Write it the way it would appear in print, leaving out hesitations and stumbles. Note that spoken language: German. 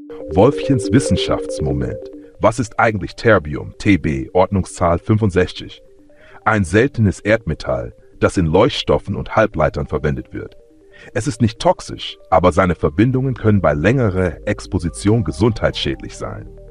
Wolfchens Wissenschaftsmoment. Was ist eigentlich Terbium, Tb, Ordnungszahl 65? Ein seltenes Erdmetall, das in Leuchtstoffen und Halbleitern verwendet wird. Es ist nicht toxisch, aber seine Verbindungen können bei längerer Exposition gesundheitsschädlich sein.